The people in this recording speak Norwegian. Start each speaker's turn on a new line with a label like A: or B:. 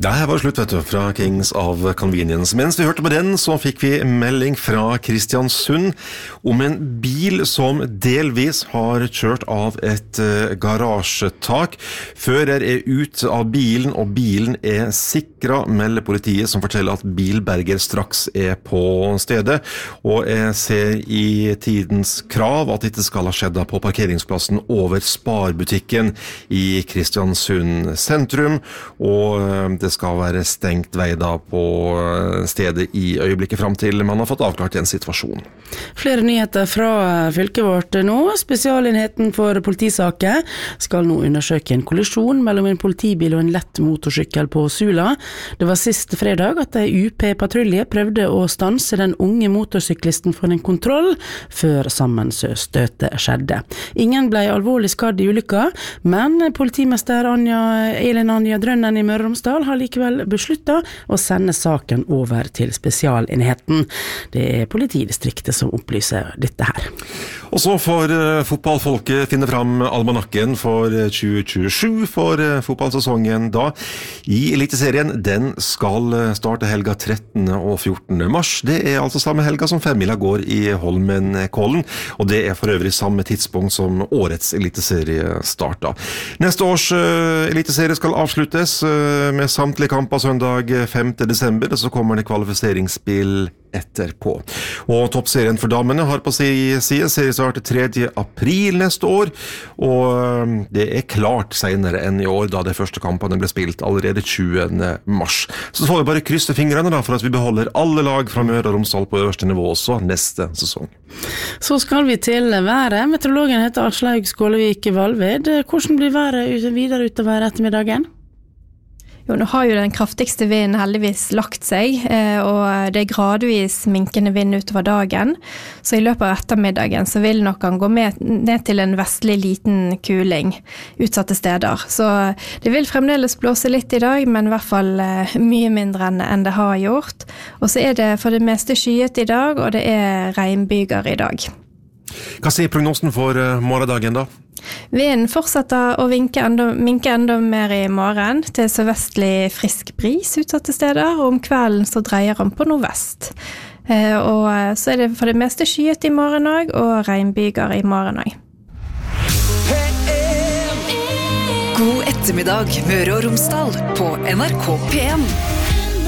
A: Det her var slutt, vet du, fra Kings of Convenience. Mens vi hørte på den, så fikk vi melding fra Kristiansund om en bil som delvis har kjørt av et garasjetak. Fører ut av bilen, og bilen sikret, melder politiet, som forteller at bilberger straks på stedet. Og jeg ser i tidens krav at dette skal ha skjedd på parkeringsplassen over Sparbutikken i Kristiansund sentrum, og det skal være stengt vei da på stedet i øyeblikket frem til man har fått avklart en situasjon.
B: Flere nyheter fra fylket vårt nå. Spesialenheten for politisaker skal nå undersøke en kollisjon mellom en politibil og en lett motorsykkel på Sula. Det var sist fredag at en UP-patrulje prøvde å stanse den unge motorsyklisten for en kontroll før sammenstøtet skjedde. Ingen ble alvorlig skadd i ulykka, men politimester Elin Anja Drønnen i Møre og Romsdal har likevel besluttet å sende saken over til spesialenheten. Det politidistriktet som opplyser dette her.
A: Og så får fotballfolket finne fram almanakken for 2027 for fotballsesongen da. I Eliteserien, den skal starte helga 13. og 14. mars. Det altså samme helga som femmila går i Holmenkollen, og det for øvrig samme tidspunkt som årets Eliteserie starta. Neste års Eliteserie skal avsluttes med samtlige kamper søndag 5. desember, og så kommer det kvalifiseringsspill etterpå. Og toppserien for damene har på sin side seriestart 3. april neste år, og det klart senere enn i år, da de første kampene ble spilt allerede 20. mars. Så får vi bare krysse fingrene da, for at vi beholder alle lag fra Møre og Romsdal på øverste nivå også neste sesong.
B: Så skal vi til været. Meteorologen heter Aslaug Skålevik Valved. Hvordan blir været videre utover ettermiddagen?
C: Jo, nå har jo den kraftigste vinden heldigvis lagt seg, og det gradvis minkende vind utover dagen. Så i løpet av ettermiddagen så vil nok han gå ned til en vestlig liten kuling utsatte steder. Så det vil fremdeles blåse litt i dag, men i hvert fall mye mindre enn det har gjort. Og så det for det meste skyet i dag, og det regnbyger i dag.
A: Hva sier prognosen for morgendagen da?
C: Vinden fortsetter å minke enda mer i morgen til sørvestlig frisk bris utsatte steder, og om kvelden så dreier han på nordvest. Og så det for det meste skyet i morgen også, og regnbyger i morgen også.
D: God ettermiddag, Møre og Romsdal på NRK P1.